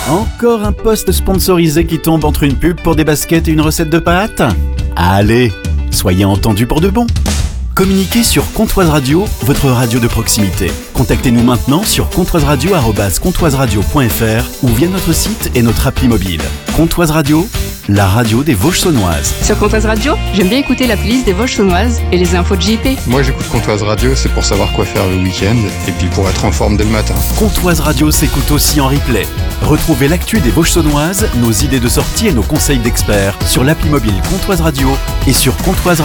Encore un post sponsorisé qui tombe entre une pub pour des baskets et une recette de pâtes ? Allez, soyez entendus pour de bon. Communiquez sur Comtoise Radio, votre radio de proximité. Contactez-nous maintenant sur comtoiseradio@comtoiseradio.fr ou via notre site et notre appli mobile. Comtoise Radio, la radio des Vosges saunoises. Sur Comtoise Radio, j'aime bien écouter la playlist des Vosges saunoises et les infos de JP. Moi j'écoute Comtoise Radio, c'est pour savoir quoi faire le week-end et puis pour être en forme dès le matin. Comtoise Radio s'écoute aussi en replay. Retrouvez l'actu des Vosges saunoises, nos idées de sortie et nos conseils d'experts sur l'appli mobile Comtoise Radio et sur comtoiseradio.fr.